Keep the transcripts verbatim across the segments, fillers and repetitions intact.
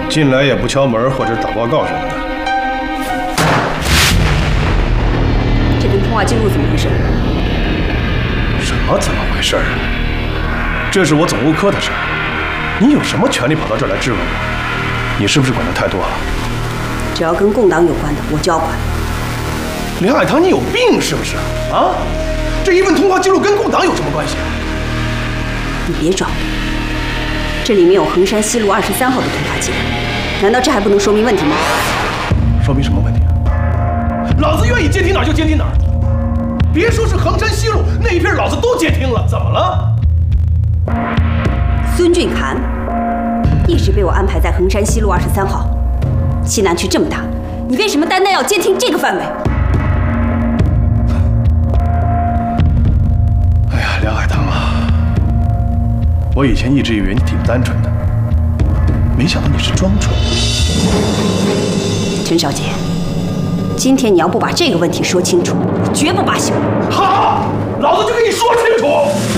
进来也不敲门或者打报告什么的。 这份通话记录怎么回事？ 什么怎么回事啊？这是我总务科的事儿，你有什么权利跑到这儿来质问我？你是不是管的太多了？ 只要跟共党有关的，我就要管。 梁海棠，你有病是不是？啊？这一份通话记录跟共党有什么关系啊？ 你别找，这里面有衡山西路二十三号的通话记录，难道这还不能说明问题吗？ 说明什么问题啊？老子愿意接听哪儿就接听哪儿，别说是衡山西路那一片，老子都接听了，怎么了？ 孙俊涵一直被我安排在衡山西路二十三号，西南区这么大，你为什么单单要监听这个范围？ 哎呀，梁海棠啊，我以前一直以为你挺单纯的，没想到你是装纯。 陈少杰，今天你要不把这个问题说清楚，我绝不罢休。 好，老子就跟你说清楚。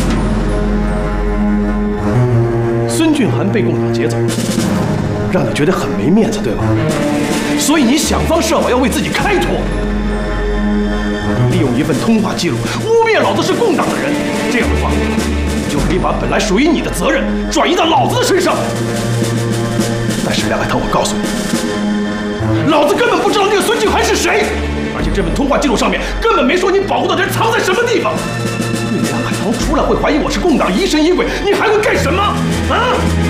孙俊涵被共党劫走，让你觉得很没面子，对吧？所以你想方设法要为自己开脱，利用一份通话记录污蔑老子是共党的人，这样的话，你就可以把本来属于你的责任转移到老子的身上。但是梁海棠，我告诉你，老子根本不知道那个孙俊涵是谁，而且这份通话记录上面根本没说你保护的人藏在什么地方。你梁海棠除了会怀疑我是共党疑神疑鬼，你还会干什么？啊！